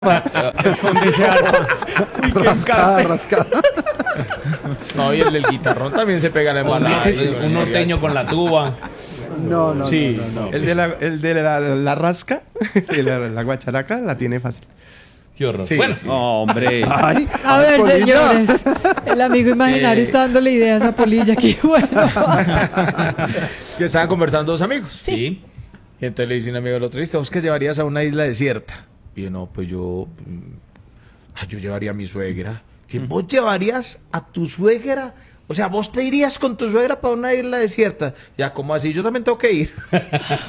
Donde se arma. Uy, qué Rascada, encarte. rascada. No, y el del guitarrón también se pega la embalada. Un norteño con la tuba. No, no, Sí. no, no, no. El de la rasca, la guacharaca, la tiene fácil. Qué horror. Sí, Bueno, sí. Hombre. Ay, A ver, Polilla. señores, el amigo imaginario está dándole ideas a Polilla aquí. Bueno, Que estaban conversando dos amigos. sí. Y entonces le dice un amigo al otro, ¿vos qué llevarías a una isla desierta? Y yo, no, pues yo llevaría a mi suegra. Si vos llevarías a tu suegra, o sea, vos te irías con tu suegra para una isla desierta. Ya, ¿cómo así? Yo también tengo que ir.